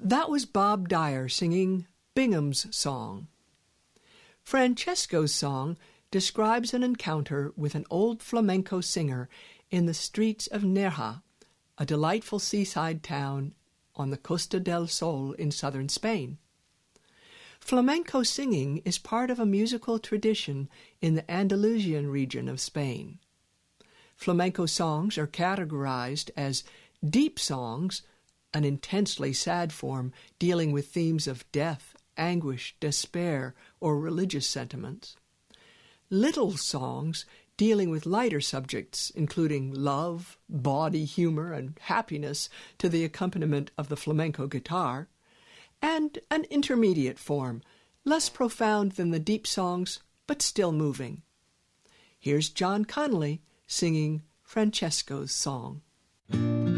That was Bob Dyer singing Bingham's Song. Francesco's song describes an encounter with an old flamenco singer in the streets of Nerja, a delightful seaside town on the Costa del Sol in southern Spain. Flamenco singing is part of a musical tradition in the Andalusian region of Spain. Flamenco songs are categorized as deep songs, an intensely sad form dealing with themes of death, anguish, despair, or religious sentiments. Little songs dealing with lighter subjects, including love, body humor, and happiness to the accompaniment of the flamenco guitar. And an intermediate form, less profound than the deep songs, but still moving. Here's John Connolly singing Francesco's song.